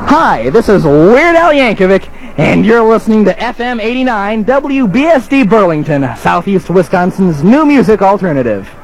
Hi, this is Weird Al Yankovic, and you're listening to FM 89 WBSD Burlington, Southeast Wisconsin's new music alternative.